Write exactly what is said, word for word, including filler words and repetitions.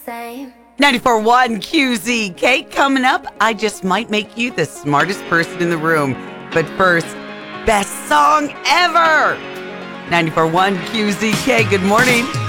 same. ninety-four point one Q Z K coming up. I just might make you the smartest person in the room. But first, best song ever. ninety-four point one Q Z K, good morning.